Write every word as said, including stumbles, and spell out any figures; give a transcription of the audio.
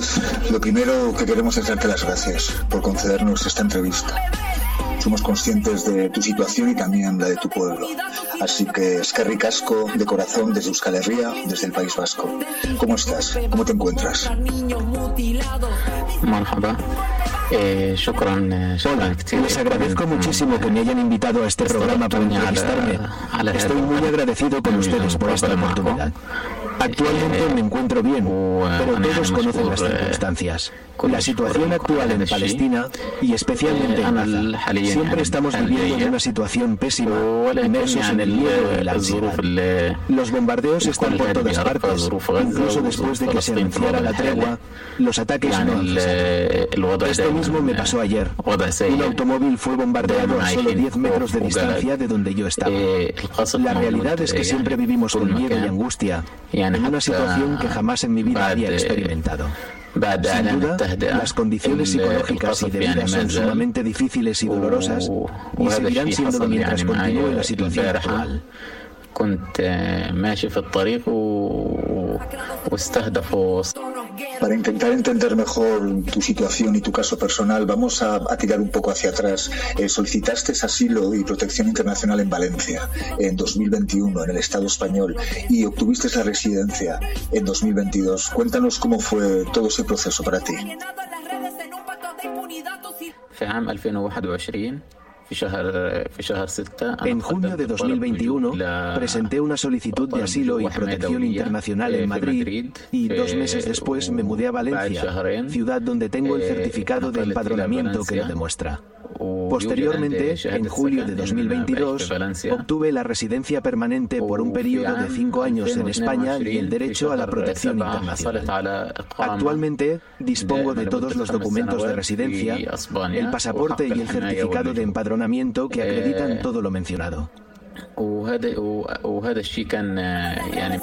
Lo primero que queremos es darte las gracias por concedernos esta entrevista. Somos conscientes de tu situación y también la de tu pueblo. Así que eskerrik asko de corazón desde Euskal Herria, desde el País Vasco. ¿Cómo estás? ¿Cómo te encuentras? Marhaba. Eh, Hola, les agradezco muchísimo que me hayan invitado a este programa para entrevistarme. Estoy muy agradecido con ustedes por esta oportunidad. Actualmente me encuentro bien, pero todos conocen las circunstancias. La situación actual en Palestina, y especialmente en Gaza, siempre estamos viviendo una situación pésima, inmersos en el miedo y la ansiedad. Los bombardeos están por todas partes, incluso después de que se anunciara la tregua, los ataques no han cesado. Esto mismo me pasó ayer. Un automóvil fue bombardeado a solo diez metros de distancia de donde yo estaba. La realidad es que siempre vivimos con miedo y angustia, en una situación que jamás en mi vida había experimentado. Sin duda, las condiciones psicológicas y de vida son sumamente difíciles y dolorosas, y seguirán siéndolo mientras continúe la situación actual. Para intentar entender mejor tu situación y tu caso personal, vamos a, a tirar un poco hacia atrás. Eh, solicitaste asilo y protección internacional en Valencia en dos mil veintiuno, en el Estado español, y obtuviste la residencia en dos mil veintidós. Cuéntanos cómo fue todo ese proceso para ti. En junio de dos mil veintiuno presenté una solicitud de asilo y protección internacional en Madrid y dos meses después me mudé a Valencia, ciudad donde tengo el certificado de empadronamiento que lo demuestra. Posteriormente, en julio de dos mil veintidós, obtuve la residencia permanente por un periodo de cinco años en España y el derecho a la protección internacional. Actualmente dispongo de todos los documentos de residencia, el pasaporte y el certificado de empadronamiento que acreditan todo lo mencionado.